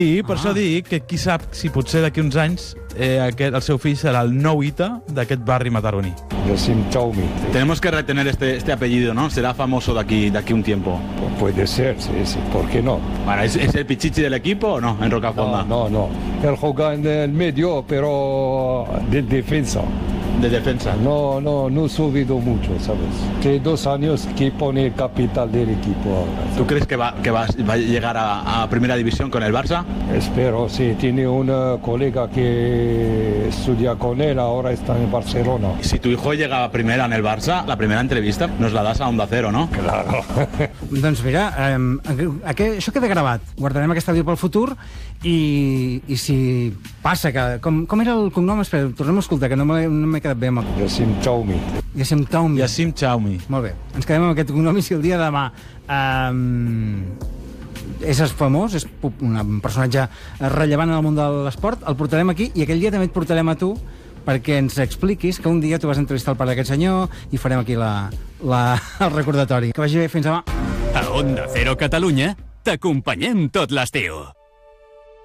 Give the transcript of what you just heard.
I per això dic que qui sap si potser d'aquí uns anys el seu fill serà el nou Ita d'aquest barri mataroní. Yasim Chaumi. Tenemos que retener este apellido, ¿no? Será famoso de aquí un tiempo. Puede ser, sí, ¿por qué no? Bueno, ¿es el pichichi del equipo o no, en Rocafonda? No. Él juega en el medio, pero de defensa. De defensa. No subido mucho, ¿sabes? Que 2 años que pone el capital del equipo ahora. ¿Tú crees que va a llegar a primera división con el Barça? Espero, sí. Tiene un colega que estudia con él, ahora está en Barcelona. Si tu hijo llega a primera en el Barça, la primera entrevista nos la das a Onda Cero, ¿no? Claro. Doncs mira, això queda gravat. Guardarem aquest àudio pel futur i si passa que... Com era el cognom? Espera, tornem a escoltar, que no m'he quedat bé amb el... Yasim Chaumi. Yasim Chaumi. Molt bé. Ens quedem amb aquest cognom i si el dia de demà és famós, és un personatge rellevant en el món de l'esport, el portarem aquí i aquell dia també et portarem a tu perquè ens expliquis que un dia tu vas entrevistar el pare d'aquest senyor i farem aquí el recordatori. Que vagi bé, fins demà. A Onda Cero Catalunya t'acompanyem tot l'estiu.